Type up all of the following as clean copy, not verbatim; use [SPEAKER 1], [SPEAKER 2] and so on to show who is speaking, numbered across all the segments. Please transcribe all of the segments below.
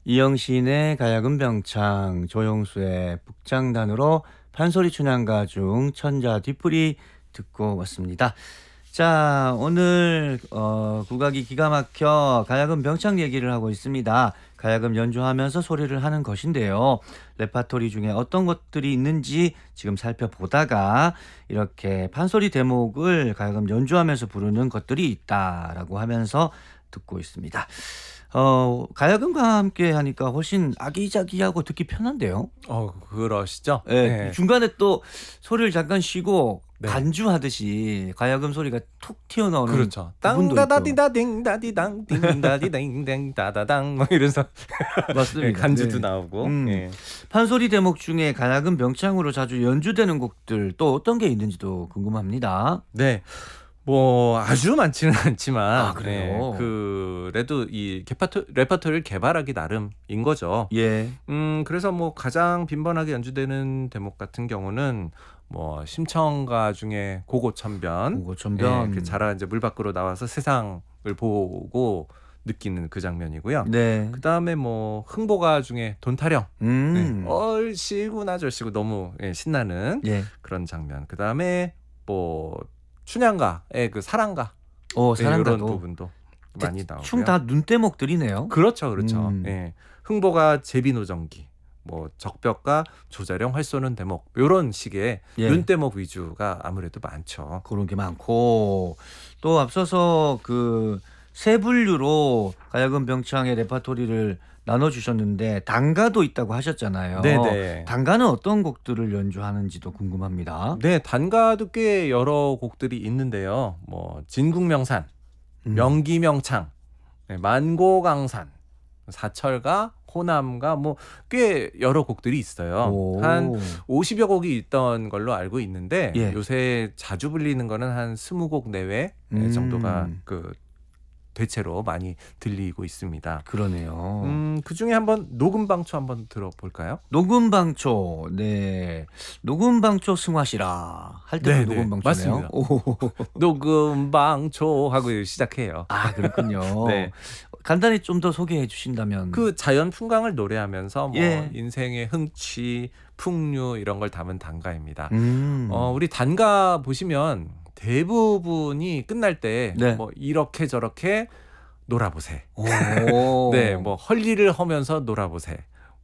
[SPEAKER 1] 이영신의 가야금 병창, 조용수의 북장단으로 판소리 춘향가 중 천자 뒤풀이 듣고 왔습니다. 자, 오늘 국악이 기가 막혀 가야금 병창 얘기를 하고 있습니다. 가야금 연주하면서 소리를 하는 것인데요. 레파토리 중에 어떤 것들이 있는지 지금 살펴보다가 이렇게 판소리 대목을 가야금 연주하면서 부르는 것들이 있다라고 하면서 듣고 있습니다. 가야금과 함께 하니까 훨씬 아기자기하고 듣기 편한데요.
[SPEAKER 2] 그러시죠?
[SPEAKER 1] 예,
[SPEAKER 2] 네.
[SPEAKER 1] 중간에 또 소리를 잠깐 쉬고
[SPEAKER 2] 네.
[SPEAKER 1] 간주하듯이 가야금 소리가 툭 튀어나오는
[SPEAKER 2] 그렇죠.
[SPEAKER 1] 부분도 있고.
[SPEAKER 2] 땅다다디다딩다디당 딩다디댕댕 다다당 뭐 이래서
[SPEAKER 1] 맞습니다.
[SPEAKER 2] 간주도
[SPEAKER 1] 네.
[SPEAKER 2] 나오고. 예.
[SPEAKER 1] 판소리 대목 중에 가야금 병창으로 자주 연주되는 곡들 또 어떤 게 있는지도 궁금합니다.
[SPEAKER 2] 네. 뭐 아주 많지는 않지만
[SPEAKER 1] 아, 그래요?
[SPEAKER 2] 그래도 이 레퍼토리를 개발하기 나름인 거죠.
[SPEAKER 1] 예.
[SPEAKER 2] 그래서 뭐 가장 빈번하게 연주되는 대목 같은 경우는 뭐 심청가 중에 고고천변,
[SPEAKER 1] 고고천변.
[SPEAKER 2] 그 자라 이제 물 밖으로 나와서 세상을 보고 느끼는 그 장면이고요.
[SPEAKER 1] 네.
[SPEAKER 2] 그 다음에 뭐 흥보가 중에 돈타령, 얼씨구나 절씨구 너무 신나는
[SPEAKER 1] 예.
[SPEAKER 2] 그런 장면. 그 다음에 뭐 춘향가의 그 사랑가, 이런
[SPEAKER 1] 사랑가도
[SPEAKER 2] 부분도 많이 나오고요.
[SPEAKER 1] 춤 다 눈대목들이네요.
[SPEAKER 2] 그렇죠.
[SPEAKER 1] 음.
[SPEAKER 2] 흥보가 제비노정기, 뭐 적벽가 조자령 활 쏘는 대목, 이런 식의
[SPEAKER 1] 예.
[SPEAKER 2] 눈대목 위주가 아무래도 많죠.
[SPEAKER 1] 그런 게 많고 또 앞서서 그 세 분류로 가야금 병창의 레파토리를 나눠주셨는데 단가도 있다고 하셨잖아요.
[SPEAKER 2] 네네.
[SPEAKER 1] 단가는 어떤 곡들을 연주하는지도 궁금합니다.
[SPEAKER 2] 네, 단가도 꽤 여러 곡들이 있는데요. 뭐 진국명산, 명기명창, 만고강산, 사철가, 호남가, 뭐 꽤 여러 곡들이 있어요.
[SPEAKER 1] 오.
[SPEAKER 2] 한 50여 곡이 있던 걸로 알고 있는데
[SPEAKER 1] 예.
[SPEAKER 2] 요새 자주 불리는 거는 한 20곡 내외 정도가 그 대체로 많이 들리고 있습니다.
[SPEAKER 1] 그러네요.
[SPEAKER 2] 그 중에 한번 녹음방초 한번 들어볼까요?
[SPEAKER 1] 녹음방초, 네, 녹음방초 승화시라 할 때도
[SPEAKER 2] 네,
[SPEAKER 1] 녹음방초네요.
[SPEAKER 2] 맞습니다. 녹음방초 하고 시작해요.
[SPEAKER 1] 아, 그렇군요.
[SPEAKER 2] 네.
[SPEAKER 1] 간단히 좀 더 소개해 주신다면.
[SPEAKER 2] 그 자연 풍광을 노래하면서 뭐
[SPEAKER 1] 예.
[SPEAKER 2] 인생의 흥취, 풍류 이런 걸 담은 단가입니다. 우리 단가 보시면 대부분이 끝날 때
[SPEAKER 1] 네.
[SPEAKER 2] 뭐 이렇게 저렇게 놀아보세.
[SPEAKER 1] 오.
[SPEAKER 2] 네, 뭐 헐리를 하면서 놀아보세.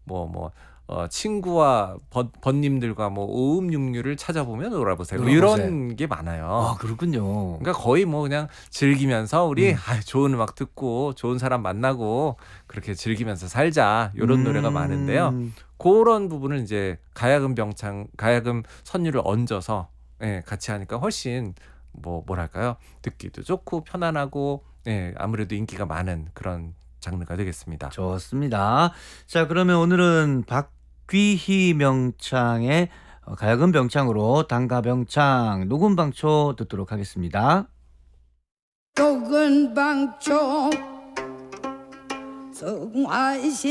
[SPEAKER 2] 친구와 번님들과 뭐 오음육류를 찾아보면 놀아보세요. 뭐 이런 게 많아요.
[SPEAKER 1] 아, 그렇군요.
[SPEAKER 2] 그러니까 거의 뭐 그냥 즐기면서 우리 좋은 음악 듣고 좋은 사람 만나고 그렇게 즐기면서 살자, 이런 노래가 많은데요. 그런 부분을 이제 가야금 병창, 가야금 선율을 얹어서 같이 하니까 훨씬 뭐랄까요, 듣기도 좋고 편안하고 아무래도 인기가 많은 그런 장르가 되겠습니다.
[SPEAKER 1] 좋습니다. 자, 그러면 오늘은 박귀희 명창의 가야금 병창으로 단가 병창, 녹음방초 듣도록 하겠습니다.
[SPEAKER 3] 녹음방초 승화시